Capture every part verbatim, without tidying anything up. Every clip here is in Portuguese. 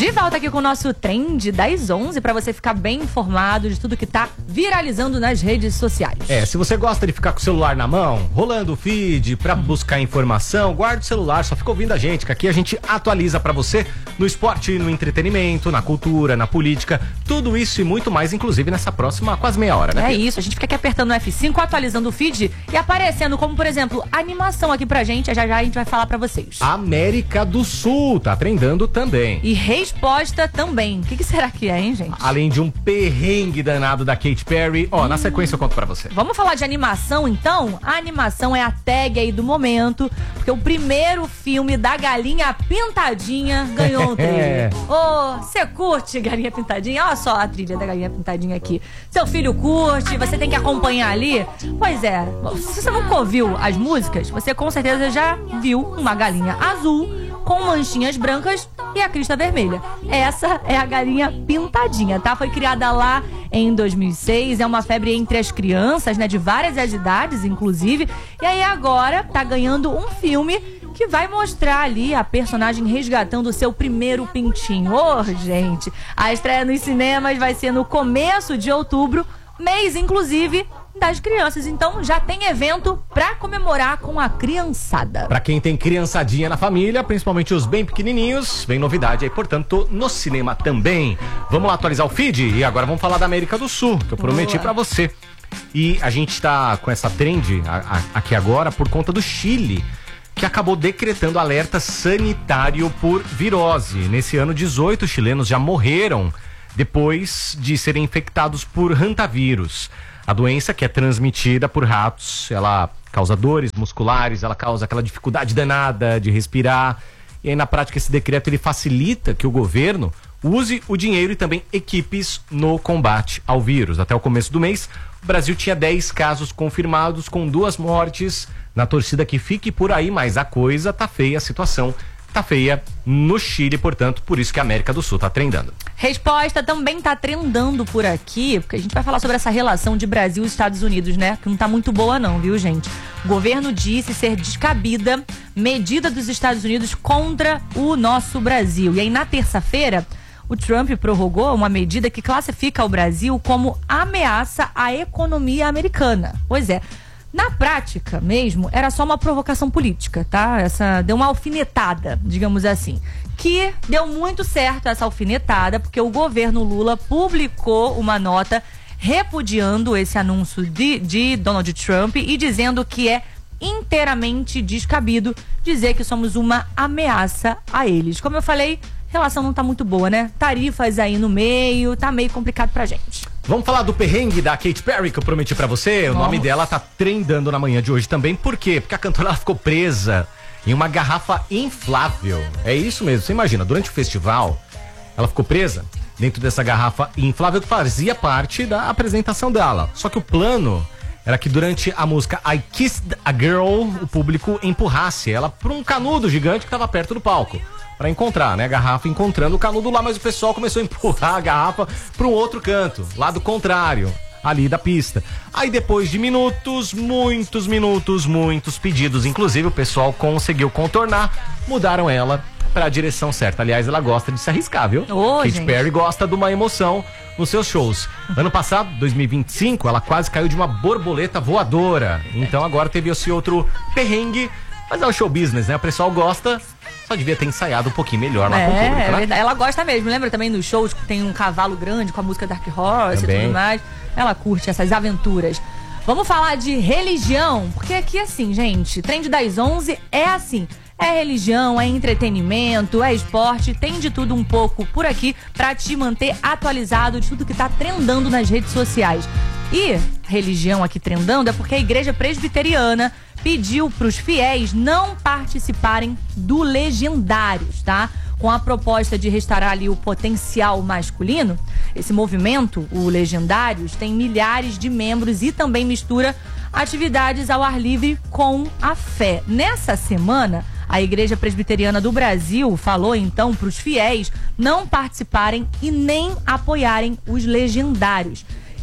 De volta aqui com o nosso Trend das onze, pra você ficar bem informado de tudo que tá viralizando nas redes sociais. É, se você gosta de ficar com o celular na mão, rolando o feed pra buscar informação, guarda o celular, só fica ouvindo a gente, que aqui a gente atualiza pra você no esporte, no entretenimento, na cultura, na política, tudo isso e muito mais, inclusive nessa próxima quase meia hora, né? É isso, a gente fica aqui apertando o F cinco, atualizando o feed e aparecendo como, por exemplo, animação aqui pra gente, já já a gente vai falar pra vocês. América do Sul tá trendando também. E resposta também. O que, que será que é, hein, gente? Além de um perrengue danado da Katy Perry, ó, hum. na sequência eu conto pra você. Vamos falar de animação, então? A animação é a tag aí do momento, porque o primeiro filme da Galinha Pintadinha ganhou um trailer. Ô, você curte Galinha Pintadinha? Olha só a trilha da Galinha Pintadinha aqui. Seu filho curte, você tem que acompanhar ali. Pois é, se você nunca ouviu as músicas, você com certeza já viu uma galinha azul com manchinhas brancas e a crista vermelha. Essa é a Galinha Pintadinha, tá? Foi criada lá em dois mil e seis, é uma febre entre as crianças, né? De várias as idades, inclusive. E aí agora tá ganhando um filme que vai mostrar ali a personagem resgatando o seu primeiro pintinho. Ô, oh, gente, a estreia nos cinemas vai ser no começo de outubro, mês, inclusive, das crianças. Então já tem evento pra comemorar com a criançada. Pra quem tem criançadinha na família, principalmente os bem pequenininhos, vem novidade aí, portanto, no cinema também. Vamos lá atualizar o feed e agora vamos falar da América do Sul, que eu prometi Boa. pra você. E a gente tá com essa trend a, a, aqui agora por conta do Chile, que acabou decretando alerta sanitário por virose. Nesse ano, dezoito chilenos já morreram depois de serem infectados por hantavírus. A doença, que é transmitida por ratos, ela causa dores musculares, ela causa aquela dificuldade danada de respirar. E aí, na prática, esse decreto ele facilita que o governo use o dinheiro e também equipes no combate ao vírus. Até o começo do mês, o Brasil tinha dez casos confirmados, com duas mortes. Na torcida que fique por aí, mas a coisa tá feia, a situação tá feia no Chile, portanto, por isso que a América do Sul tá trendando. Resposta também tá trendando por aqui, porque a gente vai falar sobre essa relação de Brasil e Estados Unidos, né? Que não tá muito boa não, viu, gente? O governo disse ser descabida medida dos Estados Unidos contra o nosso Brasil. E aí, na terça-feira, o Trump prorrogou uma medida que classifica o Brasil como ameaça à economia americana. Pois é. Na prática mesmo, era só uma provocação política, tá? Essa deu uma alfinetada, digamos assim. Que deu muito certo essa alfinetada, porque o governo Lula publicou uma nota repudiando esse anúncio de, de Donald Trump e dizendo que é inteiramente descabido dizer que somos uma ameaça a eles. Como eu falei, a relação não tá muito boa, né? Tarifas aí no meio, tá meio complicado pra gente. Vamos falar do perrengue da Katy Perry que eu prometi pra você? Vamos. O nome dela tá trendando na manhã de hoje também. Por quê? Porque a cantora ela ficou presa em uma garrafa inflável. É isso mesmo, você imagina, durante o festival, ela ficou presa dentro dessa garrafa inflável que fazia parte da apresentação dela. Só que o plano era que durante a música I Kissed a Girl, o público empurrasse ela pra um canudo gigante que estava perto do palco. Pra encontrar, né? A garrafa encontrando o canudo lá, mas o pessoal começou a empurrar a garrafa para um outro canto, lado contrário, ali da pista. Aí depois de minutos, muitos minutos, muitos pedidos, inclusive o pessoal conseguiu contornar, mudaram ela para a direção certa. Aliás, ela gosta de se arriscar, viu? Ô, Katy gente. Perry gosta de uma emoção nos seus shows. Ano passado, dois mil e vinte e cinco, ela quase caiu de uma borboleta voadora. Então agora teve esse outro perrengue, mas é o show business, né? O pessoal gosta. Só devia ter ensaiado um pouquinho melhor lá é, com o público, né? É verdade. Ela gosta mesmo. Lembra também nos shows que tem um cavalo grande com a música Dark Horse também. E tudo mais? Ela curte essas aventuras. Vamos falar de religião, porque aqui assim, gente, Trend das onze é assim. É religião, é entretenimento, é esporte, tem de tudo um pouco por aqui pra te manter atualizado de tudo que tá trendando nas redes sociais. E religião aqui trendando é porque a Igreja Presbiteriana pediu para os fiéis não participarem do Legendários, tá? Com a proposta de restaurar ali o potencial masculino, esse movimento, o Legendários, tem milhares de membros e também mistura atividades ao ar livre com a fé. Nessa semana, a Igreja Presbiteriana do Brasil falou então para os fiéis não participarem e nem apoiarem os Legendários.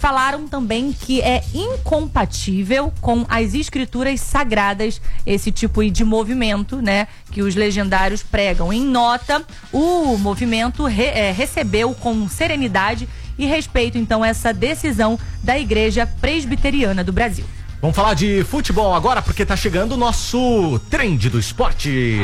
falaram também que é incompatível com as escrituras sagradas esse tipo de movimento, né, que os legendários pregam. Em nota, o movimento re, é, recebeu com serenidade e respeito, então, essa decisão da Igreja Presbiteriana do Brasil. Vamos falar de futebol agora, porque tá chegando o nosso trend do esporte.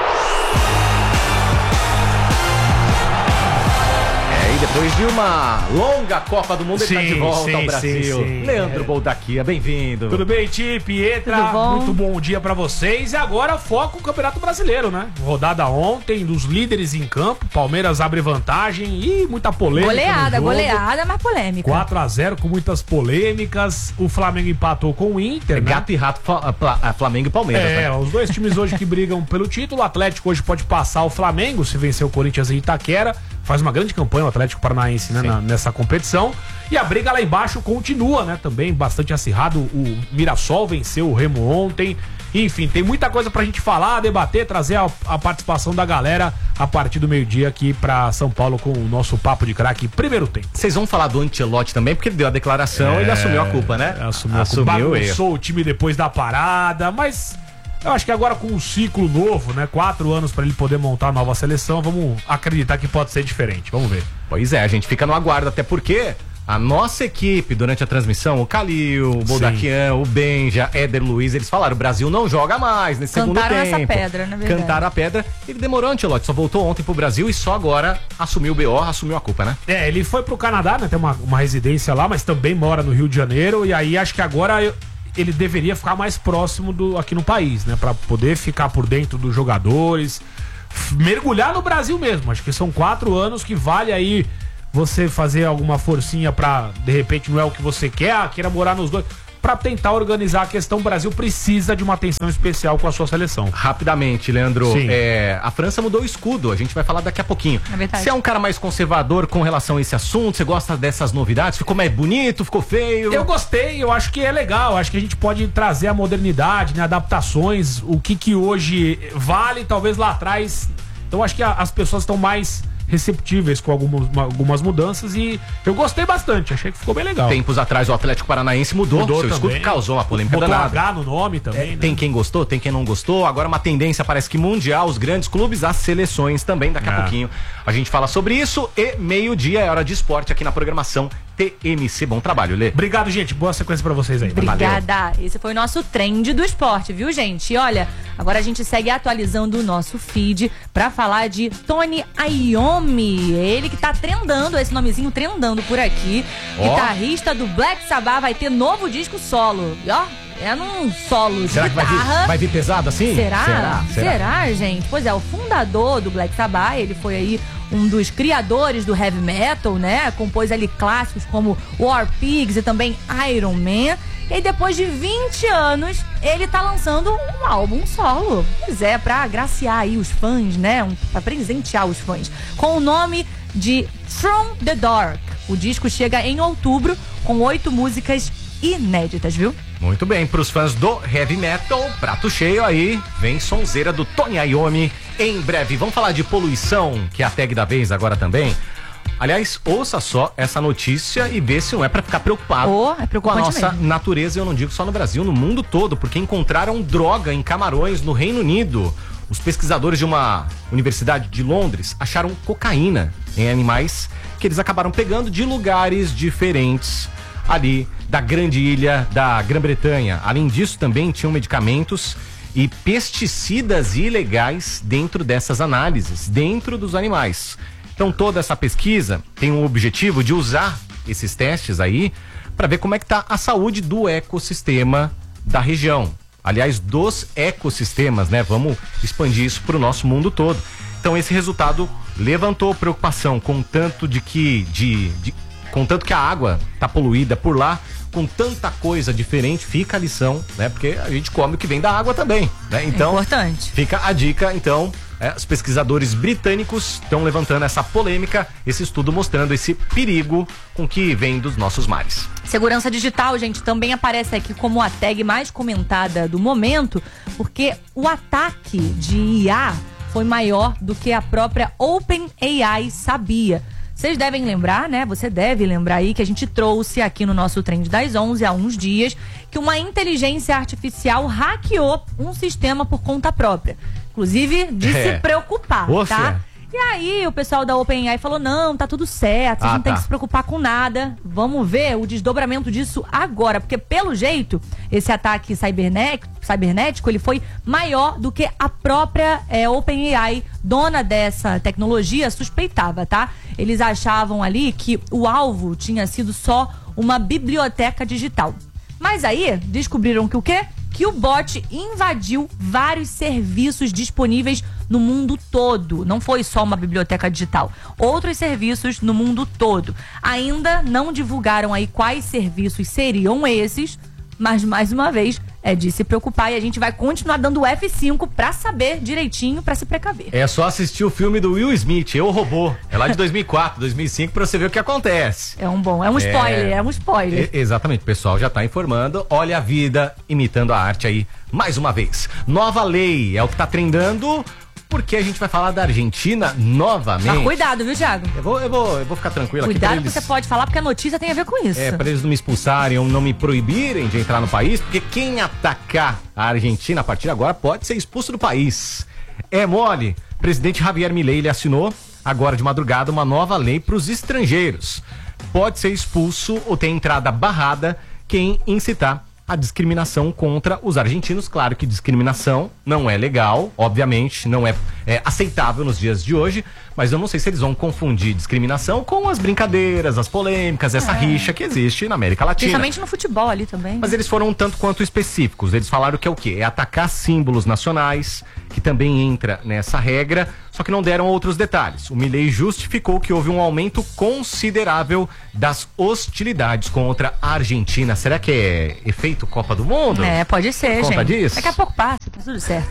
Depois de uma longa Copa do Mundo, ele sim, tá de volta sim, ao Brasil. Sim, sim. Leandro Boldaquia, bem-vindo. Tudo bem, Ti, Pietra? Bom? Muito bom dia pra vocês. E agora foco o Campeonato Brasileiro, né? Rodada ontem, dos líderes em campo. Palmeiras abre vantagem e muita polêmica. Goleada, goleada, mas polêmica. quatro a zero com muitas polêmicas. O Flamengo empatou com o Inter, é né? Gato e rato, Flamengo e Palmeiras. É, né? Os dois times hoje que brigam pelo título. O Atlético hoje pode passar o Flamengo se vencer o Corinthians em Itaquera. Faz uma grande campanha o Atlético Paranaense, né, na, nessa competição. E a briga lá embaixo continua, né? Também bastante acirrado. O Mirassol venceu o Remo ontem. Enfim, tem muita coisa pra gente falar, debater, trazer a, a participação da galera a partir do meio-dia aqui pra São Paulo com o nosso Papo de Craque primeiro tempo. Vocês vão falar do Ancelotti também, porque ele deu a declaração e é, ele assumiu a culpa, né? Assumiu, assumiu a culpa. Bagunçou o time depois da parada, mas... Eu acho que agora com um ciclo novo, né? Quatro anos para ele poder montar a nova seleção, vamos acreditar que pode ser diferente. Vamos ver. Pois é, a gente fica no aguardo, até porque a nossa equipe, durante a transmissão, o Calil, o Boldaquian, o Benja, Éder Luiz, eles falaram, o Brasil não joga mais nesse Cantaram segundo tempo. Cantaram essa pedra, na verdade. Cantaram a pedra. Ele demorou, Ancelotti, só voltou ontem pro Brasil e só agora assumiu o B O, assumiu a culpa, né? É, ele foi pro Canadá, né? Tem uma, uma residência lá, mas também mora no Rio de Janeiro. E aí acho que agora... Eu... ele deveria ficar mais próximo do, aqui no país, né? Pra poder ficar por dentro dos jogadores, mergulhar no Brasil mesmo. Acho que são quatro anos que vale aí você fazer alguma forcinha pra, de repente, não é o que você quer, ah, queira morar nos dois, pra tentar organizar a questão. O Brasil precisa de uma atenção especial com a sua seleção. Rapidamente, Leandro, é, a França mudou o escudo, a gente vai falar daqui a pouquinho. É você é um cara mais conservador com relação a esse assunto? Você gosta dessas novidades? Ficou mais bonito? Ficou feio? Eu gostei, eu acho que é legal, acho que a gente pode trazer a modernidade, né, adaptações, o que que hoje vale, talvez lá atrás. Então acho que a, as pessoas estão mais receptíveis com algumas, algumas mudanças e eu gostei bastante, achei que ficou bem legal. Tempos atrás o Atlético Paranaense mudou, mudou seu escudo, causou uma polêmica botou danada. H no nome também, é, né? Tem quem gostou, tem quem não gostou, agora uma tendência parece que mundial, os grandes clubes, as seleções também, daqui a é. pouquinho a gente fala sobre isso e meio-dia é hora de esporte aqui na programação T M C. Bom trabalho, Lê. Obrigado, gente, boa sequência pra vocês aí. Obrigada, valeu. Esse foi o nosso trend do esporte, viu, gente? E olha, agora a gente segue atualizando o nosso feed pra falar de Tony Iommi, ele que tá trendando, esse nomezinho trendando por aqui, oh. Guitarrista do Black Sabbath, vai ter novo disco solo, e ó, é num solo de Será guitarra. Que vai vir, vai vir pesado assim? Será? Será? Será? Será, gente? Pois é, o fundador do Black Sabbath, ele foi aí um dos criadores do heavy metal, né? Compôs ali clássicos como War Pigs e também Iron Man. E aí, depois de vinte anos, ele tá lançando um álbum solo. Pois é, pra agraciar aí os fãs, né? Um, pra presentear os fãs. Com o nome de From the Dark. O disco chega em outubro com oito músicas inéditas, viu? Muito bem, pros fãs do heavy metal, prato cheio aí, vem sonzeira do Tony Iommi em breve. Vamos falar de poluição, que é a tag da vez agora também. Aliás, ouça só essa notícia e vê se não é pra ficar preocupado oh, é com a nossa mesmo. natureza. Eu não digo só no Brasil, no mundo todo, porque encontraram droga em Camarões, no Reino Unido. Os pesquisadores de uma universidade de Londres acharam cocaína em animais que eles acabaram pegando de lugares diferentes ali da grande ilha da Grã-Bretanha. Além disso, também tinham medicamentos e pesticidas ilegais dentro dessas análises, dentro dos animais. Então toda essa pesquisa tem o objetivo de usar esses testes aí para ver como é que tá a saúde do ecossistema da região. Aliás, dos ecossistemas, né? Vamos expandir isso para o nosso mundo todo. Então esse resultado levantou preocupação com tanto de que de, de com tanto que a água tá poluída por lá, com tanta coisa diferente, fica a lição, né? Porque a gente come o que vem da água também, né? Então, é importante. Fica a dica, então, é, os pesquisadores britânicos estão levantando essa polêmica, esse estudo mostrando esse perigo com que vem dos nossos mares. Segurança digital, gente, também aparece aqui como a tag mais comentada do momento, porque o ataque de I A foi maior do que a própria OpenAI sabia. Vocês devem lembrar, né? Você deve lembrar aí que a gente trouxe aqui no nosso Trend das onze há uns dias que uma inteligência artificial hackeou um sistema por conta própria. Inclusive, de é. se preocupar, Ô, tá? fé. E aí o pessoal da OpenAI falou, não, tá tudo certo, vocês Ah, não tem tá. que se preocupar com nada. Vamos ver o desdobramento disso agora, porque pelo jeito, esse ataque cibernético, cibernético ele foi maior do que a própria é, OpenAI, dona dessa tecnologia, suspeitava, tá? Eles achavam ali que o alvo tinha sido só uma biblioteca digital. Mas aí, descobriram que o quê? Que o bot invadiu vários serviços disponíveis no mundo todo. Não foi só uma biblioteca digital. Outros serviços no mundo todo. Ainda não divulgaram aí quais serviços seriam esses, mas mais uma vez é de se preocupar e a gente vai continuar dando o F cinco pra saber direitinho, pra se precaver. É só assistir o filme do Will Smith, Eu, Robô. É lá de dois mil e quatro, dois mil e cinco, pra você ver o que acontece. É um bom, é um spoiler, é, é um spoiler. E, exatamente, o pessoal já tá informando. Olha a vida imitando a arte aí, mais uma vez. Nova lei é o que tá trendando, porque a gente vai falar da Argentina novamente. Mas cuidado, viu, Thiago? Eu vou, eu vou, eu vou ficar tranquilo aqui. Cuidado pra que eles... você pode falar, porque a notícia tem a ver com isso. É, pra eles não me expulsarem ou não me proibirem de entrar no país, porque quem atacar a Argentina a partir de agora pode ser expulso do país. É mole. Presidente Javier Milei, ele assinou agora de madrugada uma nova lei para os estrangeiros. Pode ser expulso ou ter entrada barrada quem incitar a discriminação contra os argentinos. Claro que discriminação não é legal, obviamente, não é, é aceitável nos dias de hoje, mas eu não sei se eles vão confundir discriminação com as brincadeiras, as polêmicas, essa é. rixa que existe na América Latina. Principalmente no futebol ali também. Mas eles foram um tanto quanto específicos. Eles falaram que é o quê? É atacar símbolos nacionais, que também entra nessa regra, só que não deram outros detalhes. O Milei justificou que houve um aumento considerável das hostilidades contra a Argentina. Será que é efeito Copa do Mundo? É, pode ser, Conta gente. disso? Daqui a pouco passa, tá tudo certo.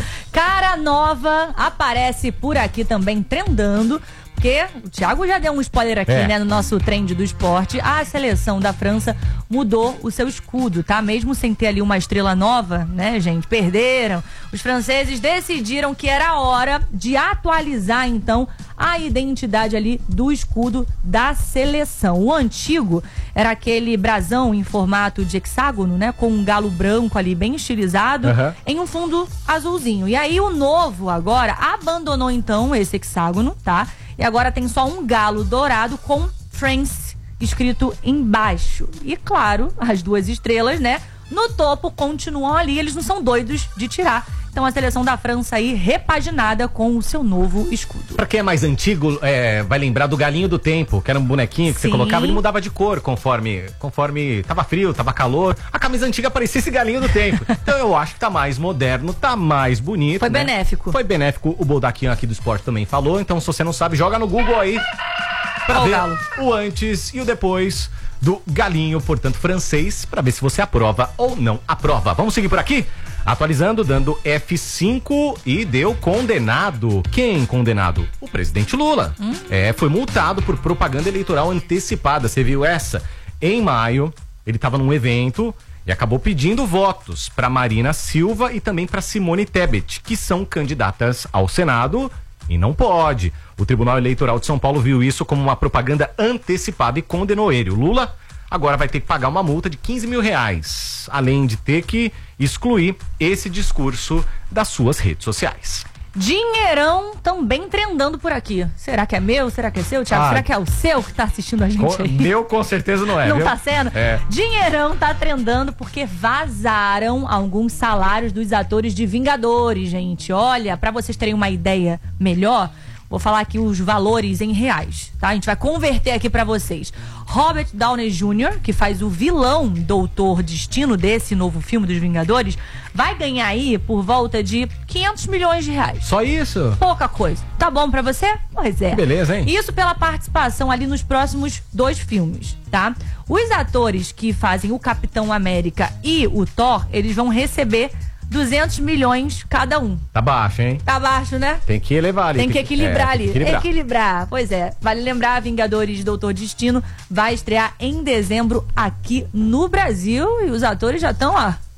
Cara nova aparece por aqui também trendando, porque o Thiago já deu um spoiler aqui, é. né, no nosso trend do esporte. A seleção da França mudou o seu escudo, tá? Mesmo sem ter ali uma estrela nova, né, gente? Perderam. Os franceses decidiram que era hora de atualizar, então, a identidade ali do escudo da seleção. O antigo era aquele brasão em formato de hexágono, né? Com um galo branco ali bem estilizado, uhum. em um fundo azulzinho. E aí o novo agora abandonou então esse hexágono, tá? E agora tem só um galo dourado com France escrito embaixo. E claro, as duas estrelas, né? No topo continuam ali, eles não são doidos de tirar. Então a seleção da França aí repaginada com o seu novo escudo. Pra quem é mais antigo, é, vai lembrar do galinho do tempo, que era um bonequinho que Sim. você colocava e ele mudava de cor conforme, conforme tava frio, tava calor. A camisa antiga parecia esse galinho do tempo. Então eu acho que tá mais moderno, tá mais bonito. Foi né? benéfico. Foi benéfico, o Boldaquinho aqui do esporte também falou. Então se você não sabe, joga no Google aí pra Olha ver o galo. o antes e o depois do galinho, portanto francês, pra ver se você aprova ou não aprova. Vamos seguir por aqui? Atualizando, dando F cinco e deu condenado. Quem condenado? O presidente Lula. Hum. É, foi multado por propaganda eleitoral antecipada. Você viu essa? Em maio, ele estava num evento e acabou pedindo votos para Marina Silva e também para Simone Tebet, que são candidatas ao Senado e não pode. O Tribunal Eleitoral de São Paulo viu isso como uma propaganda antecipada e condenou ele. O Lula agora vai ter que pagar uma multa de quinze mil reais, além de ter que excluir esse discurso das suas redes sociais. Dinheirão também trendando por aqui. Será que é meu? Será que é seu, Thiago? Ah, Será que é o seu que tá assistindo a gente com, aí? Meu com certeza não é, Não viu? tá sendo? É. Dinheirão tá trendando porque vazaram alguns salários dos atores de Vingadores, gente. Olha, pra vocês terem uma ideia melhor, vou falar aqui os valores em reais, tá? A gente vai converter aqui pra vocês. Robert Downey Júnior, que faz o vilão Doutor Destino desse novo filme dos Vingadores, vai ganhar aí por volta de quinhentos milhões de reais. Só isso? Pouca coisa. Tá bom pra você? Pois é. Beleza, hein? Isso pela participação ali nos próximos dois filmes, tá? Os atores que fazem o Capitão América e o Thor, eles vão receber duzentos milhões cada um. Tá baixo, hein? Tá baixo, né? Tem que elevar ali. Tem que equilibrar é, ali. Tem que equilibrar. equilibrar. Pois é. Vale lembrar, Vingadores Doutor Destino vai estrear em dezembro aqui no Brasil e os atores já estão, ó,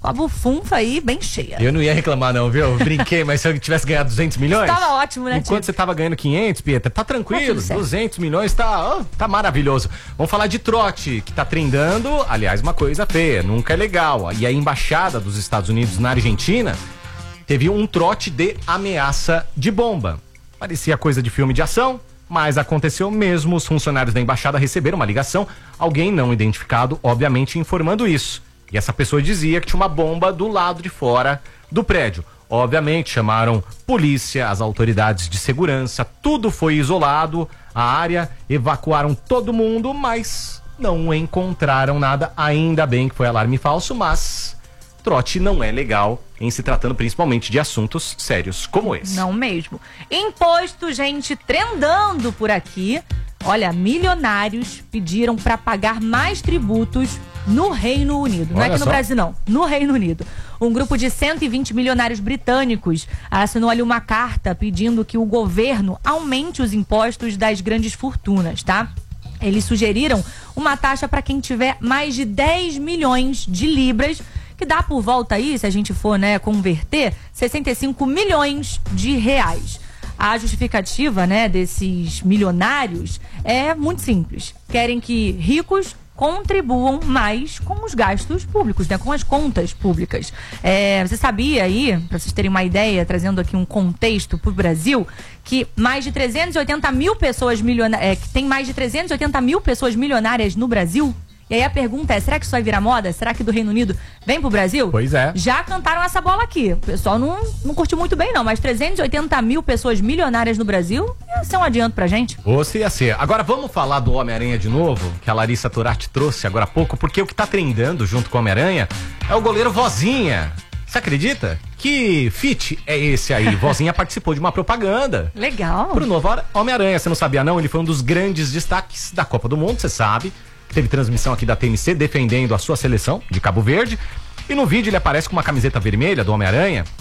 com a bufunfa aí bem cheia. Eu não ia reclamar não, viu? Eu brinquei, mas se eu tivesse ganhado duzentos milhões... Tava ótimo, né, Enquanto Tito? você tava ganhando quinhentos, Pietra, tá tranquilo, Tá duzentos milhões tá, oh, tá maravilhoso. Vamos falar de trote, que tá trendando, aliás, uma coisa feia, nunca é legal. E a embaixada dos Estados Unidos na Argentina teve um trote de ameaça de bomba. Parecia coisa de filme de ação, mas aconteceu mesmo. Os funcionários da embaixada receberam uma ligação, alguém não identificado, obviamente, informando isso. E essa pessoa dizia que tinha uma bomba do lado de fora do prédio. Obviamente, chamaram polícia, as autoridades de segurança, tudo foi isolado, a área, evacuaram todo mundo, mas não encontraram nada. Ainda bem que foi alarme falso, mas trote não é legal em se tratando principalmente de assuntos sérios como esse. Não mesmo. Imposto, gente, trendando por aqui. Olha, milionários pediram para pagar mais tributos no Reino Unido. Não Olha é aqui no só. Brasil, não. No Reino Unido. Um grupo de cento e vinte milionários britânicos assinou ali uma carta pedindo que o governo aumente os impostos das grandes fortunas, tá? Eles sugeriram uma taxa para quem tiver mais de dez milhões de libras, que dá por volta aí, se a gente for, né, converter, sessenta e cinco milhões de reais. A justificativa, né, desses milionários é muito simples. Querem que ricos contribuam mais com os gastos públicos, né, com as contas públicas. É, você sabia aí, para vocês terem uma ideia, trazendo aqui um contexto para o Brasil, que mais de trezentas e oitenta mil pessoas milionárias, é, que tem mais de trezentas e oitenta mil pessoas milionárias no Brasil? E aí a pergunta é, será que isso vai virar moda? Será que do Reino Unido vem pro Brasil? Pois é. Já cantaram essa bola aqui. O pessoal não, não curtiu muito bem, não. Mas trezentas e oitenta mil pessoas milionárias no Brasil, isso é um adianto pra gente. Ou se ia ser. Agora vamos falar do Homem-Aranha de novo, que a Larissa Turati trouxe agora há pouco, porque o que tá trendando junto com o Homem-Aranha é o goleiro Vozinha. Você acredita? Que feat é esse aí? Vozinha participou de uma propaganda Legal. pro novo Homem-Aranha. Você não sabia não? Ele foi um dos grandes destaques da Copa do Mundo, você sabe. Teve transmissão aqui da T N C defendendo a sua seleção de Cabo Verde. E no vídeo ele aparece com uma camiseta vermelha do Homem-Aranha